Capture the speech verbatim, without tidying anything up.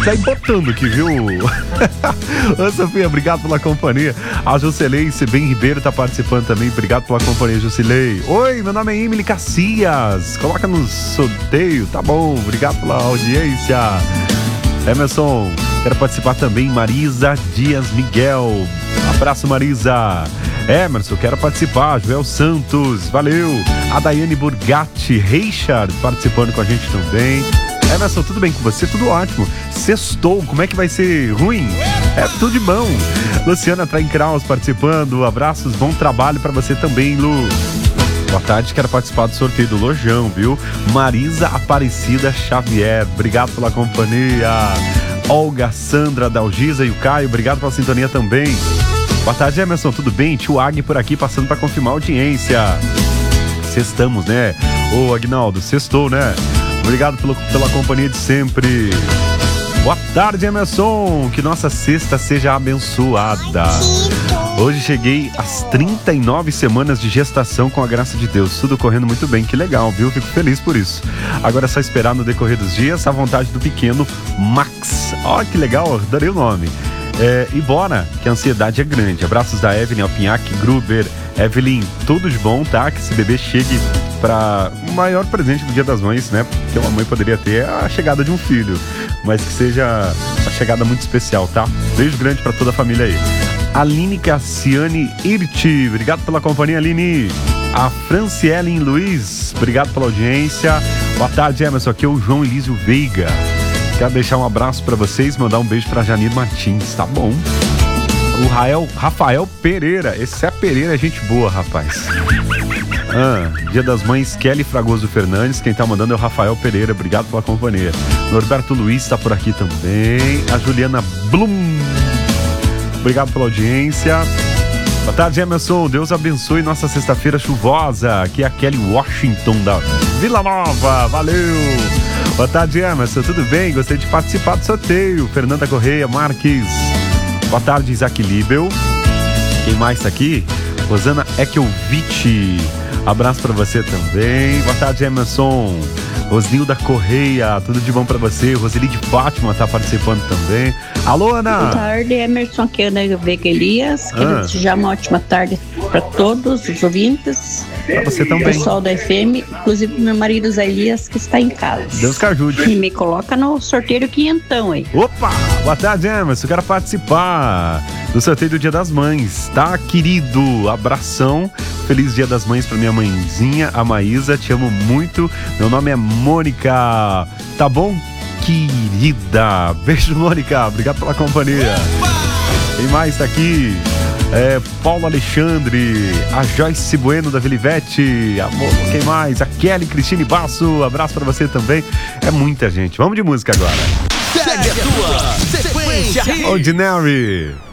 tá botando aqui, viu? Ô, Sofia, obrigado pela companhia. A Jusileice Bem Ribeiro tá participando também. Obrigado pela companhia, Jusilei. Oi, meu nome é Emily Cacias. Coloca no sorteio, tá bom. Obrigado pela audiência. Emerson, quero participar também. Marisa Dias Miguel. Abraço, Marisa. Emerson, quero participar. Joel Santos, valeu. A Daiane Burgatti Richard participando com a gente também. Emerson, tudo bem com você? Tudo ótimo. Sextou, como é que vai ser ruim? É tudo de bom. Luciana Trainkraus participando. Abraços, bom trabalho pra você também, Lu. Boa tarde, quero participar do sorteio do Lojão, viu? Marisa Aparecida Xavier, obrigado pela companhia. Olga, Sandra, Dalgisa e o Caio, obrigado pela sintonia também. Boa tarde, Emerson, tudo bem? Tio Ag por aqui, passando pra confirmar a audiência. Sextamos, né? Ô, Agnaldo, sextou, né? Obrigado pelo, pela companhia de sempre. Boa tarde, Emerson. Que nossa sexta seja abençoada. Hoje cheguei às trinta e nove semanas de gestação com a graça de Deus. Tudo correndo muito bem, que legal, viu? Fico feliz por isso. Agora é só esperar no decorrer dos dias a vontade do pequeno Max. Ó, que legal, adorei o nome. É, e bora, que a ansiedade é grande. Abraços da Evelyn Alpinhac, Gruber. Evelyn, tudo de bom, tá? Que esse bebê chegue para o maior presente do Dia das Mães, né? Que uma mãe poderia ter a chegada de um filho, mas que seja uma chegada muito especial, tá? Beijo grande para toda a família aí. Aline Cassiane Irti, obrigado pela companhia, Aline. A Franciele Luiz, obrigado pela audiência. Boa tarde, Emerson, aqui é o João Elísio Veiga. Quero deixar um abraço para vocês, mandar um beijo para Janir Martins, tá bom? O Rael, Rafael Pereira, esse é Pereira, é gente boa, rapaz. Ah, Dia das Mães, Kelly Fragoso Fernandes, quem tá mandando é o Rafael Pereira, obrigado pela companhia. Norberto Luiz tá por aqui também. A Juliana Blum, obrigado pela audiência. Boa tarde, Emerson, Deus abençoe nossa sexta-feira chuvosa. Aqui é a Kelly Washington da Vila Nova, valeu. Boa tarde, Emerson, tudo bem? Gostei de participar do sorteio. Fernanda Correia Marques. Boa tarde, Isaac Libel. Quem mais tá aqui? Rosana Ekelvich. Abraço pra você também. Boa tarde, Emerson. Rosnilda Correia, tudo de bom pra você. Roseli de Fátima tá participando também. Alô, Ana. Boa tarde, Emerson, aqui é Ana Veiga Elias. Quero Ah. desejar uma ótima tarde pra todos os ouvintes. Pra você também. Pessoal da F M, inclusive meu marido Zé Elias, que está em casa. Deus que ajude. E me coloca no sorteio quinhentão aí. Opa! Boa tarde, Emerson. Quero participar do sorteio do Dia das Mães, tá, querido? Abração. Feliz Dia das Mães pra minha mãezinha, a Maísa. Te amo muito. Meu nome é Mônica. Tá bom, querida? Beijo, Mônica. Obrigado pela companhia. Quem mais tá aqui? É, Paulo Alexandre, a Joyce Bueno da Vilivete, amor, quem mais? A Kelly Cristine Basso, abraço pra você também. É muita gente. Vamos de música agora. Segue a tua sequência. Ordinary.